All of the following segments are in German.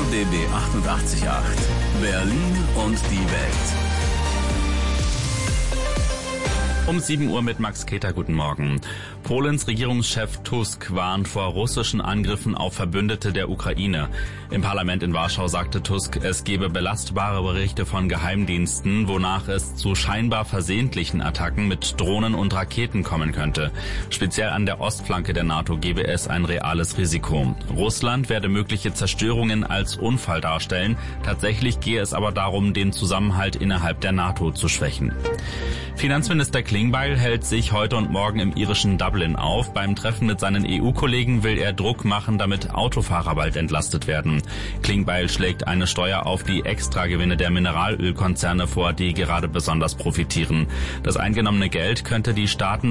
RBB 88.8 Berlin und die Welt. Um 7 Uhr mit Max Keter, guten Morgen. Polens Regierungschef Tusk warnt vor russischen Angriffen auf Verbündete der Ukraine. Im Parlament in Warschau sagte Tusk, es gebe belastbare Berichte von Geheimdiensten, wonach es zu scheinbar versehentlichen Attacken mit Drohnen und Raketen kommen könnte. Speziell an der Ostflanke der NATO gebe es ein reales Risiko. Russland werde mögliche Zerstörungen als Unfall darstellen. Tatsächlich gehe es aber darum, den Zusammenhalt innerhalb der NATO zu schwächen. Finanzminister Klingbeil hält sich heute und morgen im irischen Dublin auf. Beim Treffen mit seinen EU-Kollegen will er Druck machen, damit Autofahrer bald entlastet werden. Klingbeil schlägt eine Steuer auf die Extragewinne der Mineralölkonzerne vor, die gerade besonders profitieren. Das eingenommene Geld könnten die Staaten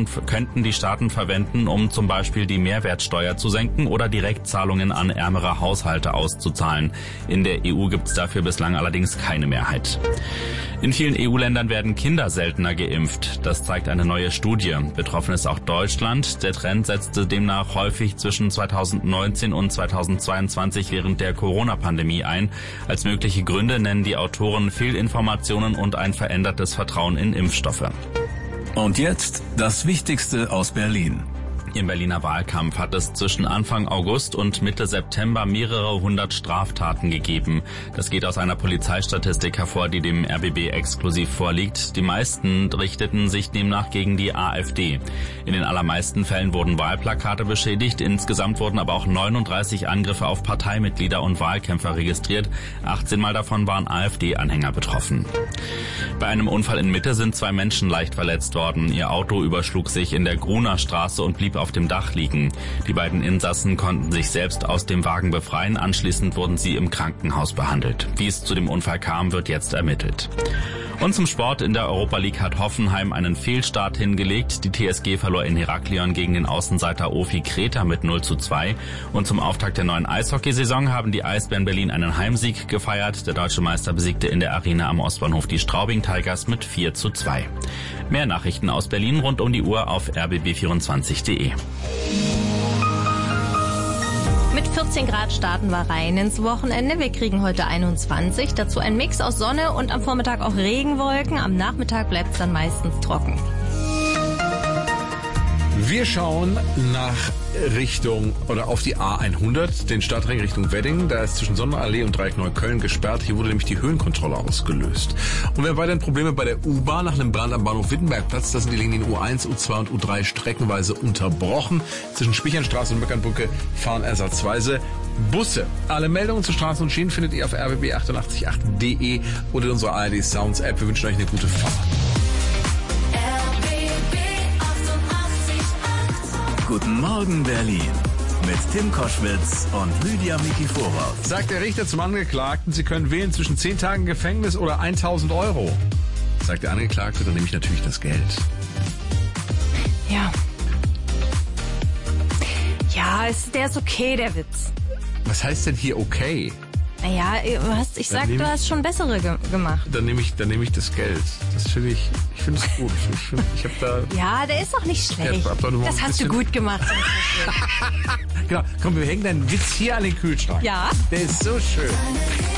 verwenden, um zum Beispiel die Mehrwertsteuer zu senken oder Direktzahlungen an ärmere Haushalte auszuzahlen. In der EU gibt es dafür bislang allerdings keine Mehrheit. In vielen EU-Ländern werden Kinder seltener geimpft. Das zeigt eine neue Studie. Betroffen ist auch Deutschland. Der Trend setzte demnach häufig zwischen 2019 und 2022 während der Corona-Pandemie ein. Als mögliche Gründe nennen die Autoren Fehlinformationen und ein verändertes Vertrauen in Impfstoffe. Und jetzt das Wichtigste aus Berlin. Im Berliner Wahlkampf hat es zwischen Anfang August und Mitte September mehrere hundert Straftaten gegeben. Das geht aus einer Polizeistatistik hervor, die dem RBB exklusiv vorliegt. Die meisten richteten sich demnach gegen die AfD. In den allermeisten Fällen wurden Wahlplakate beschädigt. Insgesamt wurden aber auch 39 Angriffe auf Parteimitglieder und Wahlkämpfer registriert. 18 Mal davon waren AfD-Anhänger betroffen. Bei einem Unfall in Mitte sind 2 Menschen leicht verletzt worden. Ihr Auto überschlug sich in der Gruner Straße und blieb auf dem Dach liegen. Die beiden Insassen konnten sich selbst aus dem Wagen befreien. Anschließend wurden sie im Krankenhaus behandelt. Wie es zu dem Unfall kam, wird jetzt ermittelt. Und zum Sport. In der Europa League hat Hoffenheim einen Fehlstart hingelegt. Die TSG verlor in Heraklion gegen den Außenseiter Ofi Kreta mit 0:2. Und zum Auftakt der neuen Eishockeysaison haben die Eisbären Berlin einen Heimsieg gefeiert. Der deutsche Meister besiegte in der Arena am Ostbahnhof die Straubing Tigers mit 4:2. Mehr Nachrichten aus Berlin rund um die Uhr auf rbb24.de. Mit 14 Grad starten wir rein ins Wochenende. Wir kriegen heute 21. Dazu ein Mix aus Sonne und am Vormittag auch Regenwolken. Am Nachmittag bleibt es dann meistens trocken. Wir schauen nach Richtung oder auf die A100, den Stadtring Richtung Wedding. Da ist zwischen Sonnenallee und Dreieck Neukölln gesperrt. Hier wurde nämlich die Höhenkontrolle ausgelöst. Und wir haben weiterhin Probleme bei der U-Bahn nach einem Brand am Bahnhof Wittenbergplatz. Da sind die Linien U1, U2 und U3 streckenweise unterbrochen. Zwischen Spichernstraße und Möckernbrücke fahren ersatzweise Busse. Alle Meldungen zu Straßen und Schienen findet ihr auf rbb888.de oder in unserer ARD Sounds App. Wir wünschen euch eine gute Fahrt. Guten Morgen Berlin mit Tim Koschwitz und Lydia Mikiforov. Sagt der Richter zum Angeklagten, Sie können wählen zwischen 10 Tagen Gefängnis oder 1.000 Euro. Sagt der Angeklagte, dann nehme ich natürlich das Geld. Ja. Ja, der ist okay, der Witz. Was heißt denn hier okay? Naja, du hast schon bessere gemacht. Dann nehme ich das Geld. Das finde ich es gut. Ich habe da. Ja, der ist doch nicht schlecht. Das hast du gut gemacht. Genau. Komm, wir hängen deinen Witz hier an den Kühlschrank. Ja. Der ist so schön.